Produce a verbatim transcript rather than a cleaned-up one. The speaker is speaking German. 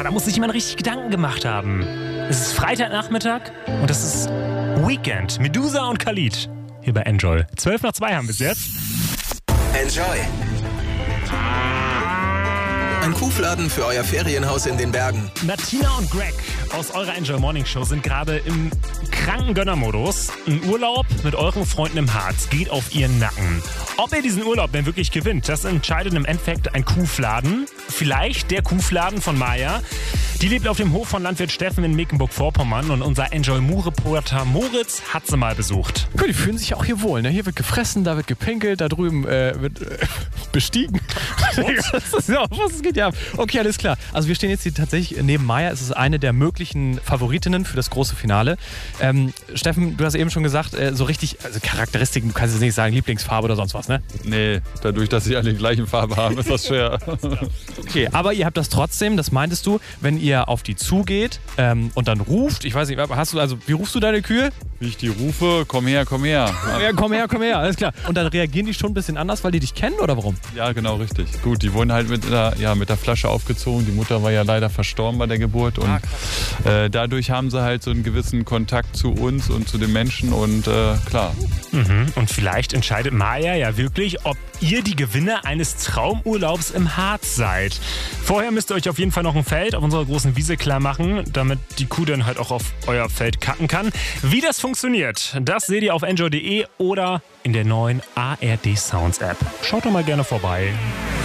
da muss sich jemand richtig Gedanken gemacht haben. Es ist Freitagnachmittag und es ist Weekend. Medusa und Khalid hier bei Enjoy. zwölf nach zwei haben wir es jetzt. Enjoy. Ein Kuhfladen für euer Ferienhaus in den Bergen. Martina und Greg aus eurer Enjoy Morning Show sind gerade im kranken Gönnermodus. Ein Urlaub mit euren Freunden im Harz geht auf ihren Nacken. Ob ihr diesen Urlaub denn wirklich gewinnt, das entscheidet im Endeffekt ein Kuhfladen. Vielleicht der Kuhfladen von Maya. Die lebt auf dem Hof von Landwirt Steffen in Mecklenburg-Vorpommern und unser Enjoy-Mu-Reporter Moritz hat sie mal besucht. Gut, die fühlen sich auch hier wohl. Ne? Hier wird gefressen, da wird gepinkelt, da drüben äh, wird äh, bestiegen. Das ist ja, was geht ja ab? Okay, alles klar. Also wir stehen jetzt hier tatsächlich neben Maya. Es ist eine der möglichen Favoritinnen für das große Finale. Ähm, Steffen, du hast eben schon gesagt, äh, so richtig, also Charakteristiken, du kannst jetzt nicht sagen Lieblingsfarbe oder sonst was, ne? Nee, dadurch, dass sie alle die gleiche Farbe haben, ist das schwer. Okay, aber ihr habt das trotzdem, das meintest du, wenn ihr auf die zugeht ähm, und dann ruft, ich weiß nicht, hast du, also wie rufst du deine Kühe? Wie ich die rufe, komm her, komm her. Ja, komm her, komm her, alles klar. Und dann reagieren die schon ein bisschen anders, weil die dich kennen oder warum? Ja, genau, richtig. Gut, die wurden halt mit der, ja, mit der Flasche aufgezogen. Die Mutter war ja leider verstorben bei der Geburt und äh, dadurch haben sie halt so einen gewissen Kontakt zu uns und zu den Menschen und äh, klar. Mhm. Und vielleicht entscheidet Maya ja wirklich, ob ihr die Gewinner eines Traumurlaubs im Harz seid. Vorher müsst ihr euch auf jeden Fall noch ein Feld auf unserer großen Wiese klar machen, damit die Kuh dann halt auch auf euer Feld kacken kann. Wie das funktioniert, das seht ihr auf enjoy punkt de oder in der neuen A R D Sounds App. Schaut doch mal gerne vorbei.